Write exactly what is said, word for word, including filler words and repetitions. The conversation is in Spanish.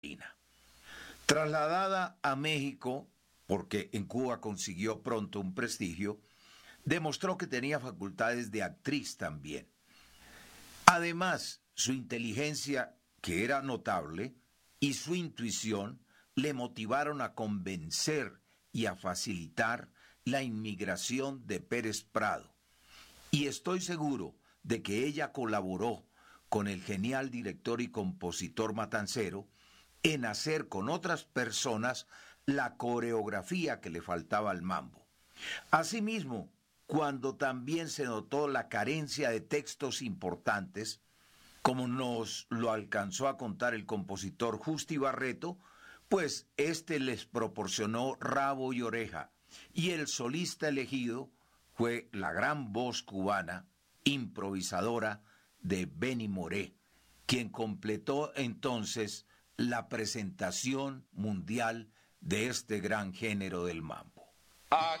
Trasladada a México, porque en Cuba consiguió pronto un prestigio, demostró que tenía facultades de actriz también. Además, su inteligencia, que era notable, y su intuición le motivaron a convencer y a facilitar la inmigración de Pérez Prado. Y estoy seguro de que ella colaboró con el genial director y compositor matancero en hacer con otras personas la coreografía que le faltaba al mambo. Asimismo, cuando también se notó la carencia de textos importantes, como nos lo alcanzó a contar el compositor Justi Barreto, pues éste les proporcionó rabo y oreja, y el solista elegido fue la gran voz cubana, improvisadora de Benny Moré, quien completó entonces la presentación mundial de este gran género del mambo. Aquí